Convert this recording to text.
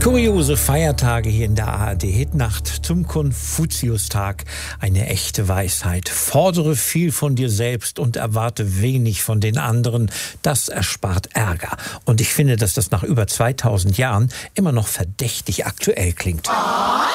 Kuriose Feiertage hier in der ARD-Hitnacht zum Konfuziustag. Eine echte Weisheit. Fordere viel von dir selbst und erwarte wenig von den anderen. Das erspart Ärger. Und ich finde, dass das nach über 2000 Jahren immer noch verdächtig aktuell klingt.